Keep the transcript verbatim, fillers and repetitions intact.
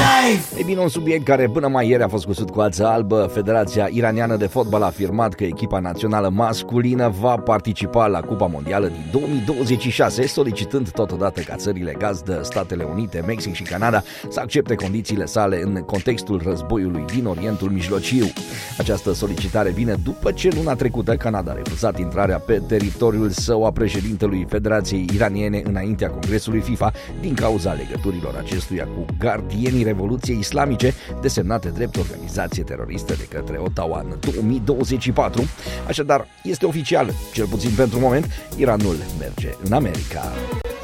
Ei bine, un subiect care până mai ieri a fost cusut cu ață albă. Federația Iraniană de Fotbal a afirmat că echipa națională masculină va participa la Cupa Mondială din două mii douăzeci și șase, solicitând totodată ca țările gazdă, Statele Unite, Mexic și Canada, să accepte condițiile sale în contextul războiului din Orientul Mijlociu. Această solicitare vine după ce luna trecută Canada a refuzat intrarea pe teritoriul său a președintelui Federației Iraniene înaintea Congresului FIFA din cauza legăturilor acestuia cu gardienii Revoluției Islamice, desemnate drept organizație teroristă de către Ottawa în două mii douăzeci și patru. Așadar, este oficial, cel puțin pentru moment, Iranul merge în America.